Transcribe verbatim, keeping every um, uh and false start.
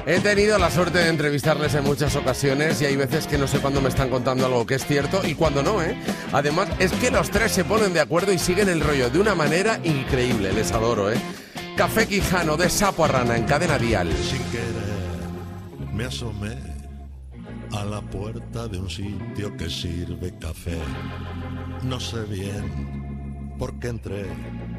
He tenido la suerte de entrevistarles en muchas ocasiones y hay veces que no sé cuándo me están contando algo que es cierto y cuándo no, ¿eh? Además, es que los tres se ponen de acuerdo y siguen el rollo de una manera increíble. Les adoro, ¿eh? Café Quijano, de sapo a rana, en Cadena Dial. Sin querer me asomé a la puerta de un sitio que sirve café. No sé bien por qué entré,